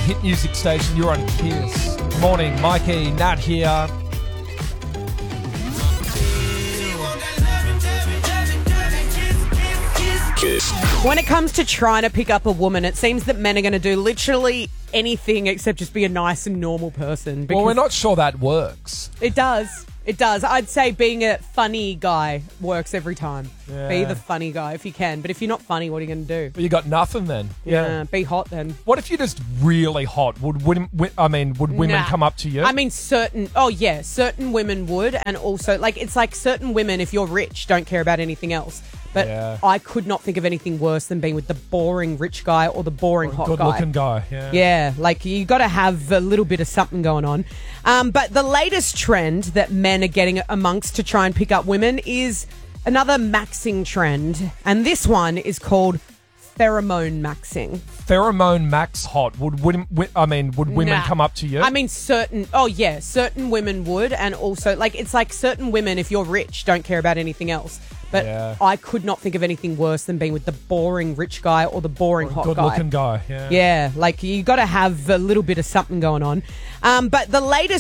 hit music station. You're on Kiss. Morning, Mikey, Nat here. When it comes to trying to pick up a woman, it seems that men are going to do literally anything except just be a nice and normal person. Well, we're not sure that works. It does. It does. I'd say being a funny guy works every time. Yeah. Be the funny guy if you can. But if you're not funny, what are you going to do? But you got nothing then. Be hot then. What if you're just really hot? Would women Nah. come up to you? I mean, certain women would. And also, it's like certain women, if you're rich, don't care about anything else. But Yeah. I could not think of anything worse than being with the boring rich guy or the boring hot guy. good-looking guy. Yeah. Yeah, you got to have a little bit of something going on. But the latest trend that men are getting amongst to try and pick up women is another maxing trend. And this one is called pheromone maxing. Pheromone max hot. Would women Nah. come up to you? I mean, certain women would. And also, it's like certain women, if you're rich, don't care about anything else. But Yeah. I could not think of anything worse than being with the boring rich guy or the boring hot guy. good-looking guy. Yeah. Yeah, you got to have a little bit of something going on. But the latest